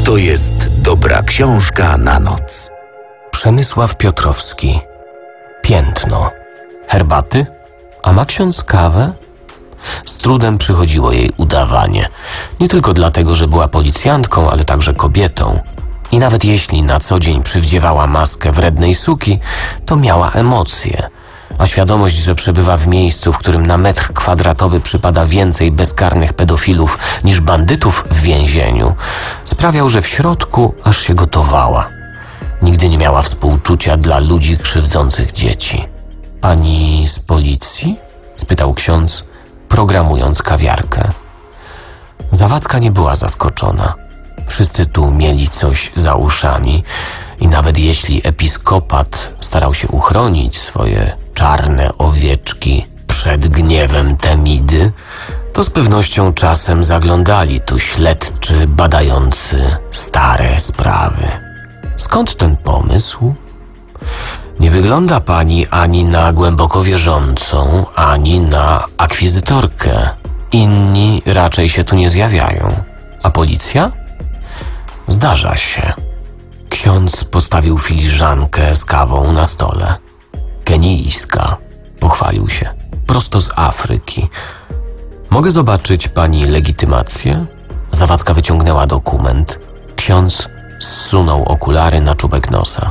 To jest dobra książka na noc. Przemysław Piotrowski. Piętno. Herbaty? A ma ksiądz kawę? Z trudem przychodziło jej udawanie. Nie tylko dlatego, że była policjantką, ale także kobietą. I nawet jeśli na co dzień przywdziewała maskę wrednej suki, to miała emocje. A świadomość, że przebywa w miejscu, w którym na metr kwadratowy przypada więcej bezkarnych pedofilów niż bandytów w więzieniu, sprawiał, że w środku aż się gotowała. Nigdy nie miała współczucia dla ludzi krzywdzących dzieci. Pani z policji? Spytał ksiądz, programując kawiarkę. Zawadzka nie była zaskoczona. Wszyscy tu mieli coś za uszami i nawet jeśli episkopat starał się uchronić swoje czarne owieczki przed gniewem Temidy, to z pewnością czasem zaglądali tu śledczy badający stare sprawy. Skąd ten pomysł? Nie wygląda pani ani na głęboko wierzącą, ani na akwizytorkę. Inni raczej się tu nie zjawiają. A policja? Zdarza się. Ksiądz postawił filiżankę z kawą na stole. Kenijska, pochwalił się. Prosto z Afryki. Mogę zobaczyć pani legitymację? Zawadzka wyciągnęła dokument. Ksiądz zsunął okulary na czubek nosa.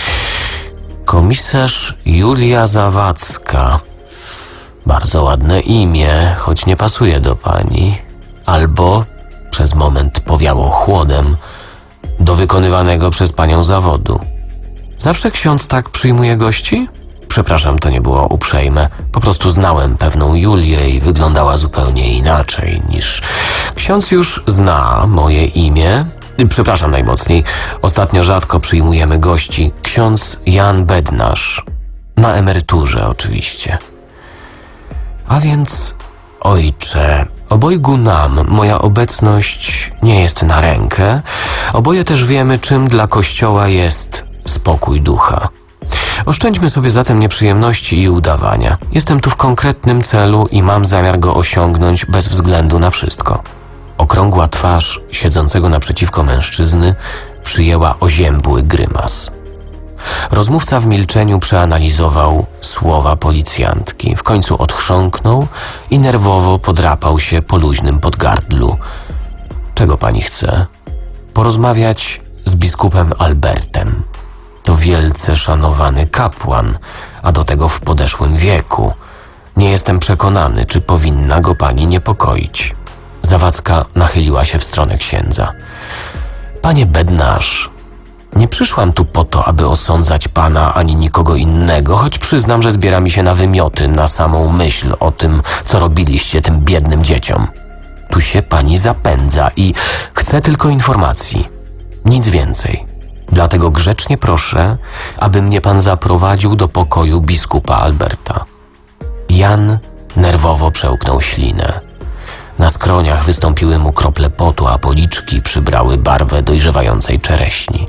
Komisarz Julia Zawadzka. Bardzo ładne imię, choć nie pasuje do pani. Albo, przez moment powiało chłodem, do wykonywanego przez panią zawodu. Zawsze ksiądz tak przyjmuje gości? Przepraszam, to nie było uprzejme. Po prostu znałem pewną Julię i wyglądała zupełnie inaczej niż... Ksiądz już zna moje imię. Przepraszam najmocniej. Ostatnio rzadko przyjmujemy gości. Ksiądz Jan Bednarz. Na emeryturze oczywiście. A więc, ojcze, obojgu nam moja obecność nie jest na rękę. Oboje też wiemy, czym dla Kościoła jest spokój ducha. Oszczędźmy sobie zatem nieprzyjemności i udawania. Jestem tu w konkretnym celu i mam zamiar go osiągnąć bez względu na wszystko. Okrągła twarz siedzącego naprzeciwko mężczyzny przyjęła oziębły grymas. Rozmówca w milczeniu przeanalizował słowa policjantki. W końcu odchrząknął i nerwowo podrapał się po luźnym podgardlu. Czego pani chce? Porozmawiać z biskupem Albertem. To wielce szanowany kapłan, a do tego w podeszłym wieku. Nie jestem przekonany, czy powinna go pani niepokoić. Zawadzka nachyliła się w stronę księdza. Panie Bednarz, nie przyszłam tu po to, aby osądzać pana ani nikogo innego, choć przyznam, że zbiera mi się na wymioty na samą myśl o tym, co robiliście tym biednym dzieciom. Tu się pani zapędza i chcę tylko informacji. Nic więcej. Dlatego grzecznie proszę, aby mnie pan zaprowadził do pokoju biskupa Alberta. Jan nerwowo przełknął ślinę. Na skroniach wystąpiły mu krople potu, a policzki przybrały barwę dojrzewającej czereśni.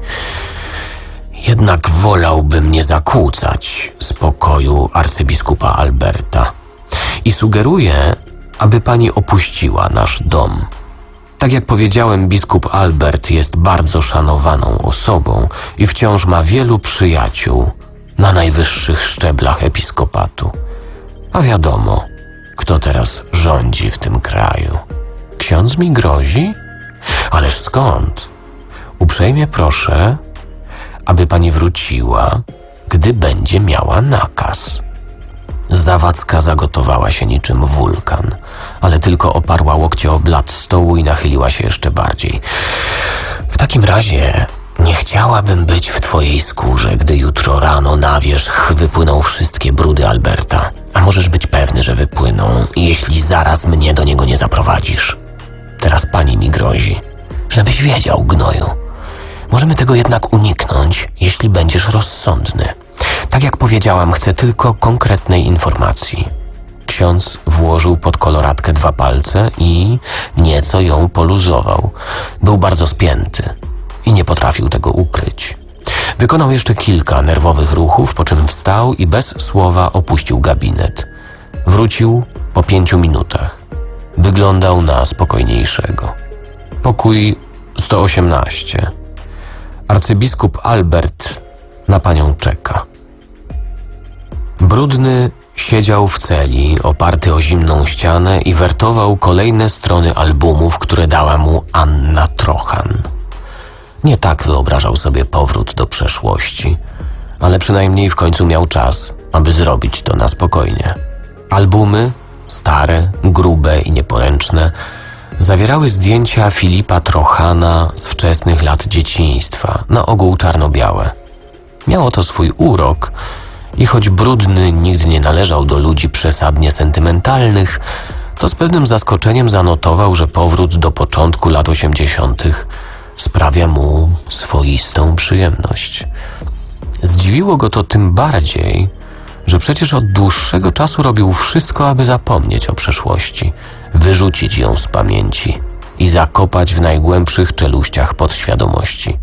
Jednak wolałbym nie zakłócać spokoju arcybiskupa Alberta i sugeruję, aby pani opuściła nasz dom. Tak jak powiedziałem, biskup Albert jest bardzo szanowaną osobą i wciąż ma wielu przyjaciół na najwyższych szczeblach episkopatu. A wiadomo, kto teraz rządzi w tym kraju. Ksiądz mi grozi? Ależ skąd? Uprzejmie proszę, aby pani wróciła, gdy będzie miała nakaz. Zawadzka zagotowała się niczym wulkan, ale tylko oparła łokcie o blat stołu i nachyliła się jeszcze bardziej. W takim razie nie chciałabym być w twojej skórze, gdy jutro rano na wierzch wypłyną wszystkie brudy Alberta. A możesz być pewny, że wypłyną, jeśli zaraz mnie do niego nie zaprowadzisz. Teraz pani mi grozi. Żebyś wiedział, gnoju. Możemy tego jednak uniknąć, jeśli będziesz rozsądny. Tak jak powiedziałam, chcę tylko konkretnej informacji. Ksiądz włożył pod koloratkę 2 palce i nieco ją poluzował. Był bardzo spięty i nie potrafił tego ukryć. Wykonał jeszcze kilka nerwowych ruchów, po czym wstał i bez słowa opuścił gabinet. Wrócił po 5 minutach. Wyglądał na spokojniejszego. Pokój 118. Arcybiskup Albert na panią czeka. Brudny siedział w celi, oparty o zimną ścianę i wertował kolejne strony albumów, które dała mu Anna Trochan. Nie tak wyobrażał sobie powrót do przeszłości, ale przynajmniej w końcu miał czas, aby zrobić to na spokojnie. Albumy, stare, grube i nieporęczne, zawierały zdjęcia Filipa Trochana z wczesnych lat dzieciństwa, na ogół czarno-białe. Miało to swój urok i choć Brudny nigdy nie należał do ludzi przesadnie sentymentalnych, to z pewnym zaskoczeniem zanotował, że powrót do początku lat 80. sprawia mu swoistą przyjemność. Zdziwiło go to tym bardziej, że przecież od dłuższego czasu robił wszystko, aby zapomnieć o przeszłości, wyrzucić ją z pamięci i zakopać w najgłębszych czeluściach podświadomości.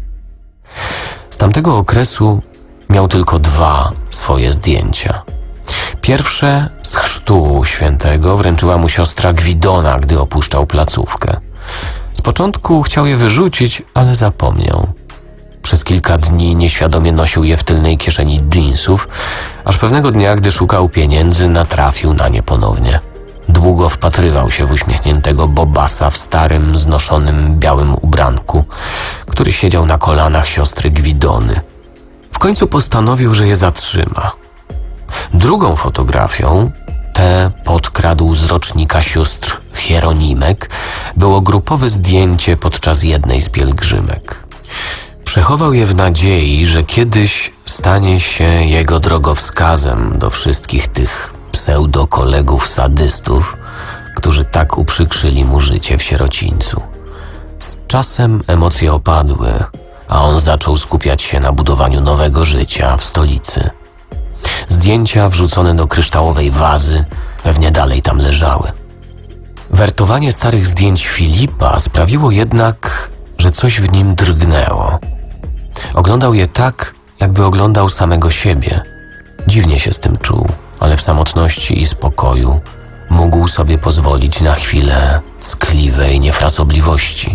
Z tamtego okresu miał tylko 2 swoje zdjęcia. Pierwsze z chrztu świętego wręczyła mu siostra Gwidona, gdy opuszczał placówkę. Z początku chciał je wyrzucić, ale zapomniał. Przez kilka dni nieświadomie nosił je w tylnej kieszeni dżinsów, aż pewnego dnia, gdy szukał pieniędzy, natrafił na nie ponownie. Długo wpatrywał się w uśmiechniętego Bobasa w starym, znoszonym białym ubranku, który siedział na kolanach siostry Gwidony. W końcu postanowił, że je zatrzyma. Drugą fotografią, tę podkradł z rocznika sióstr Hieronimek, było grupowe zdjęcie podczas jednej z pielgrzymek. Przechował je w nadziei, że kiedyś stanie się jego drogowskazem do wszystkich tych pseudokolegów sadystów, którzy tak uprzykrzyli mu życie w sierocińcu. Z czasem emocje opadły, a on zaczął skupiać się na budowaniu nowego życia w stolicy. Zdjęcia wrzucone do kryształowej wazy pewnie dalej tam leżały. Wertowanie starych zdjęć Filipa sprawiło jednak, że coś w nim drgnęło. Oglądał je tak, jakby oglądał samego siebie. Dziwnie się z tym czuł, ale w samotności i spokoju mógł sobie pozwolić na chwilę ckliwej niefrasobliwości.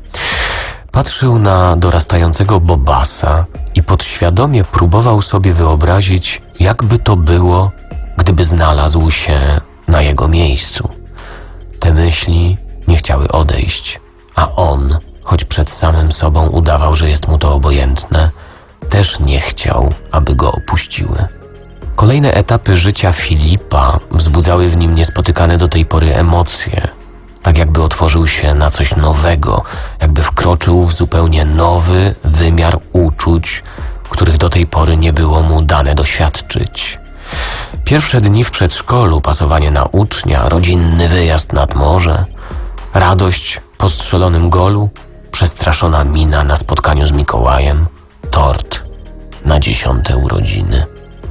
Patrzył na dorastającego Bobasa i podświadomie próbował sobie wyobrazić, jakby to było, gdyby znalazł się na jego miejscu. Te myśli nie chciały odejść, a on, choć przed samym sobą udawał, że jest mu to obojętne, też nie chciał, aby go opuściły. Kolejne etapy życia Filipa wzbudzały w nim niespotykane do tej pory emocje, tak jakby otworzył się na coś nowego, jakby wkroczył w zupełnie nowy wymiar uczuć, których do tej pory nie było mu dane doświadczyć. Pierwsze dni w przedszkolu, pasowanie na ucznia, rodzinny wyjazd nad morze, radość po strzelonym golu, przestraszona mina na spotkaniu z Mikołajem, tort na 10. urodziny.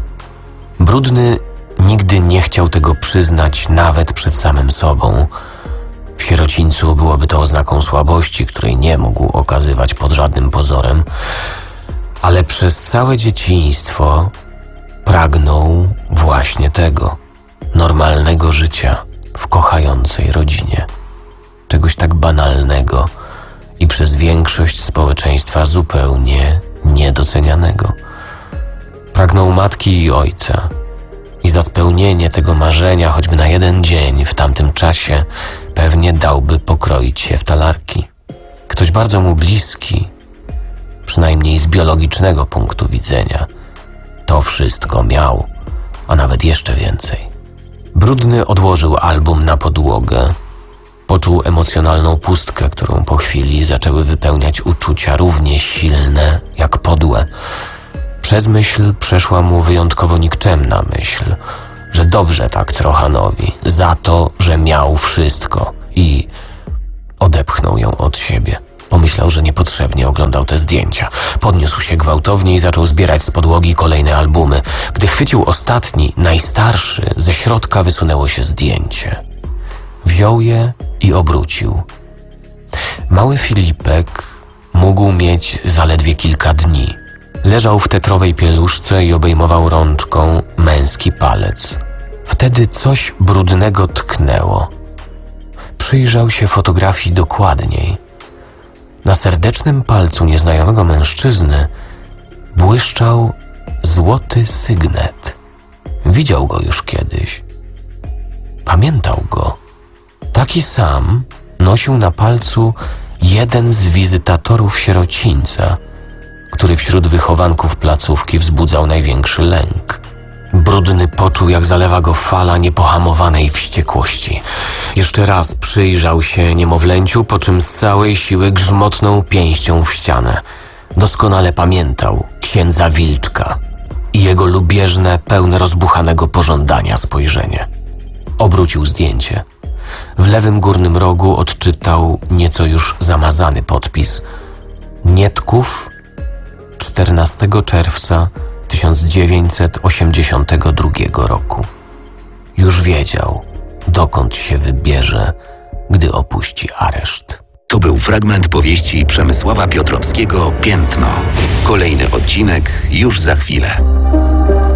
Brudny nigdy nie chciał tego przyznać nawet przed samym sobą. W sierocińcu byłoby to oznaką słabości, której nie mógł okazywać pod żadnym pozorem, ale przez całe dzieciństwo pragnął właśnie tego, normalnego życia w kochającej rodzinie. Czegoś tak banalnego i przez większość społeczeństwa zupełnie niedocenianego. Pragnął matki i ojca i za spełnienie tego marzenia choćby na jeden dzień w tamtym czasie pewnie dałby pokroić się w talarki. Ktoś bardzo mu bliski, przynajmniej z biologicznego punktu widzenia, to wszystko miał, a nawet jeszcze więcej. Brudny odłożył album na podłogę. Poczuł emocjonalną pustkę, którą po chwili zaczęły wypełniać uczucia równie silne jak podłe. Przez myśl przeszła mu wyjątkowo nikczemna myśl, że dobrze tak Trochanowi za to, że miał wszystko i odepchnął ją od siebie. Pomyślał, że niepotrzebnie oglądał te zdjęcia. Podniósł się gwałtownie i zaczął zbierać z podłogi kolejne albumy. Gdy chwycił ostatni, najstarszy, ze środka wysunęło się zdjęcie. Wziął je i obrócił. Mały Filipek mógł mieć zaledwie kilka dni. Leżał w tetrowej pieluszce i obejmował rączką męski palec. Wtedy coś brudnego tknęło. Przyjrzał się fotografii dokładniej. Na serdecznym palcu nieznajomego mężczyzny błyszczał złoty sygnet. Widział go już kiedyś. Pamiętał go. Taki sam nosił na palcu jeden z wizytatorów sierocińca, który wśród wychowanków placówki wzbudzał największy lęk. Brudny poczuł, jak zalewa go fala niepohamowanej wściekłości. Jeszcze raz przyjrzał się niemowlęciu, po czym z całej siły grzmotnął pięścią w ścianę. Doskonale pamiętał księdza Wilczka i jego lubieżne, pełne rozbuchanego pożądania spojrzenie. Obrócił zdjęcie. W lewym górnym rogu odczytał nieco już zamazany podpis: Nietków, 14 czerwca 1982 roku. Już wiedział, dokąd się wybierze, gdy opuści areszt. To był fragment powieści Przemysława Piotrowskiego Piętno. Kolejny odcinek już za chwilę.